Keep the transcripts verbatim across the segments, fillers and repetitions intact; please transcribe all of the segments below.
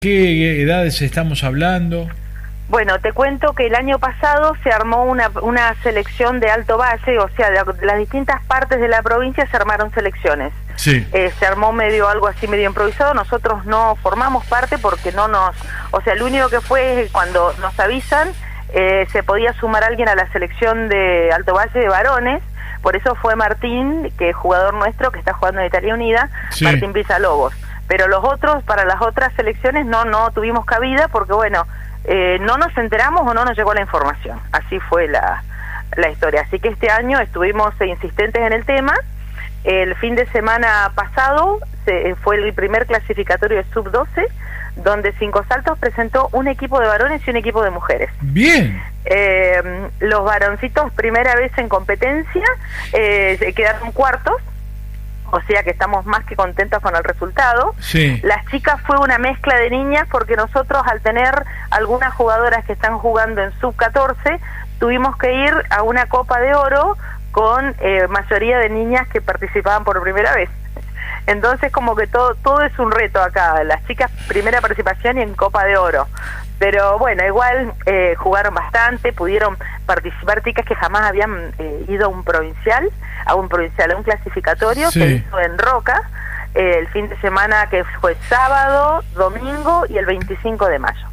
¿Qué edades estamos hablando? Bueno, te cuento que el año pasado se armó una, una selección de Alto Valle, o sea, de, de las distintas partes de la provincia se armaron selecciones. Sí. Eh, se armó medio algo así medio improvisado, nosotros no formamos parte porque no nos... O sea, lo único que fue cuando nos avisan, eh, se podía sumar alguien a la selección de Alto Valle de varones, por eso fue Martín, que es jugador nuestro, que está jugando en Italia Unida, sí. Martín Villalobos. Pero los otros, para las otras selecciones, no no tuvimos cabida porque, bueno, eh, no nos enteramos o no nos llegó la información. Así fue la, la historia. Así que este año estuvimos insistentes en el tema. El fin de semana pasado se, fue el primer clasificatorio de sub doce, donde Cinco Saltos presentó un equipo de varones y un equipo de mujeres. Bien. Eh, los varoncitos, primera vez en competencia, eh, quedaron cuartos. O sea que estamos más que contentos con el resultado. Sí. Las chicas fue una mezcla de niñas porque nosotros, al tener algunas jugadoras que están jugando en sub catorce, tuvimos que ir a una Copa de Oro con eh, mayoría de niñas que participaban por primera vez. Entonces como que todo todo es un reto acá. Las chicas, primera participación y en Copa de Oro. Pero bueno, igual eh, jugaron bastante, pudieron participar chicas que jamás habían eh, ido a un provincial, a un provincial, a un clasificatorio, sí. Que hizo en Roca, eh, el fin de semana que fue sábado, domingo y el veinticinco de mayo.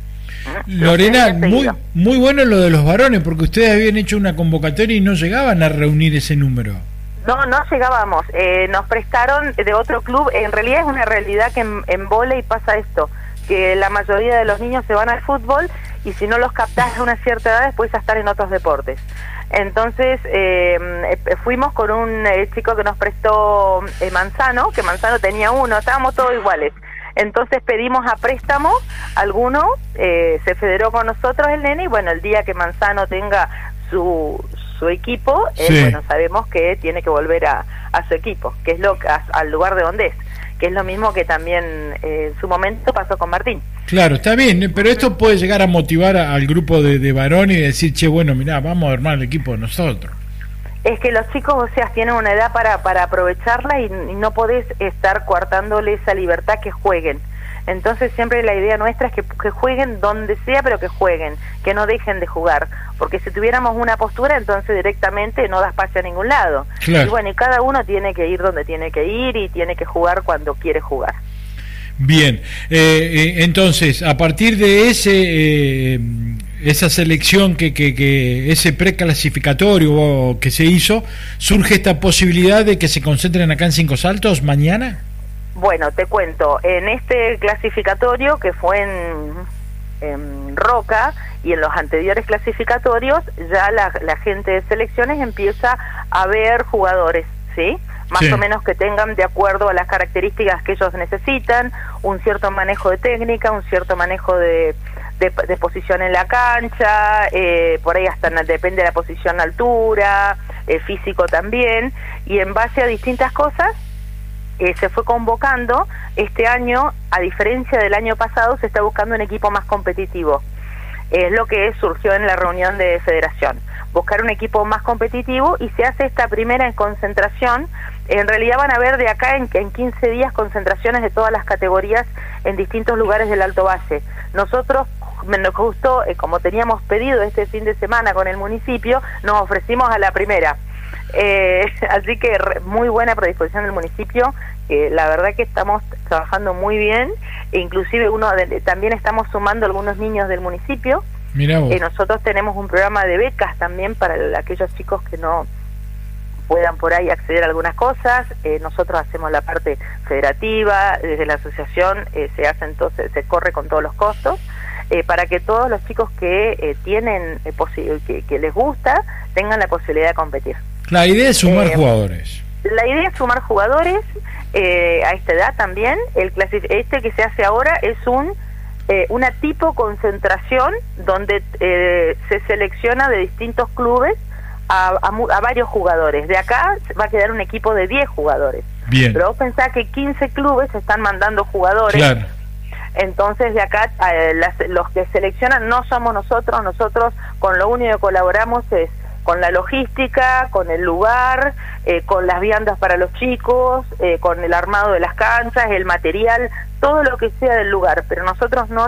Lorena, muy muy bueno lo de los varones, porque ustedes habían hecho una convocatoria y no llegaban a reunir ese número. No, no llegábamos, eh, nos prestaron de otro club, en realidad es una realidad que en, en vóley pasa esto, que la mayoría de los niños se van al fútbol y si no los captás a una cierta edad después a estar en otros deportes. Entonces eh, fuimos con un eh, chico que nos prestó eh, Manzano, que Manzano tenía uno, estábamos todos iguales. Entonces pedimos a préstamo, alguno eh, se federó con nosotros el nene y bueno, el día que Manzano tenga su, su equipo, eh, sí. Bueno, sabemos que tiene que volver a, a su equipo, que es lo a, al lugar de donde es. Que es lo mismo que también eh, en su momento pasó con Martín. Claro, está bien, pero esto puede llegar a motivar a, al grupo de, de varones y decir, che, bueno, mirá, vamos a armar el equipo de nosotros. Es que los chicos, o sea, tienen una edad para, para aprovecharla y, y no podés estar coartándole esa libertad que jueguen. Entonces siempre la idea nuestra es que, que jueguen donde sea, pero que jueguen, que no dejen de jugar, porque si tuviéramos una postura, entonces directamente no das pase a ningún lado. Claro. Y bueno, y cada uno tiene que ir donde tiene que ir y tiene que jugar cuando quiere jugar. Bien, eh, eh, entonces, a partir de ese eh, esa selección, que, que, que ese preclasificatorio que se hizo, ¿surge esta posibilidad de que se concentren acá en Cinco Saltos mañana? Bueno, te cuento, en este clasificatorio que fue en, en Roca y en los anteriores clasificatorios, ya la, la gente de selecciones empieza a ver jugadores, ¿sí? Más sí. O menos que tengan de acuerdo a las características que ellos necesitan, un cierto manejo de técnica, un cierto manejo de, de, de posición en la cancha, eh, por ahí hasta depende de la posición, altura, eh, físico también, y en base a distintas cosas, Eh, se fue convocando. Este año, a diferencia del año pasado, se está buscando un equipo más competitivo. Es lo que surgió en la reunión de federación, buscar un equipo más competitivo, y se hace esta primera en concentración. En realidad van a haber de acá en, en quince días concentraciones de todas las categorías en distintos lugares del Alto Valle. Nosotros, nos gustó, eh, como teníamos pedido este fin de semana con el municipio, nos ofrecimos a la primera. Eh, así que re, muy buena predisposición del municipio, eh, la verdad que estamos trabajando muy bien, e inclusive uno de, también estamos sumando algunos niños del municipio. Mirá vos. Eh, nosotros tenemos un programa de becas también para el, aquellos chicos que no puedan por ahí acceder a algunas cosas. Eh, nosotros hacemos la parte federativa, desde la asociación eh, se hace entonces, se corre con todos los costos, eh, para que todos los chicos que eh, tienen eh, que, que les gusta tengan la posibilidad de competir. La idea es sumar eh, jugadores. La idea es sumar jugadores eh, a esta edad también. El este que se hace ahora es un eh, una tipo concentración donde eh, se selecciona de distintos clubes a, a, a varios jugadores. De acá va a quedar un equipo de diez jugadores. Bien. Pero vos pensás que quince clubes están mandando jugadores. Claro. Entonces de acá eh, las, los que seleccionan no somos nosotros. Nosotros con lo único que colaboramos es con la logística, con el lugar, eh, con las viandas para los chicos, eh, con el armado de las canchas, el material, todo lo que sea del lugar, pero nosotros no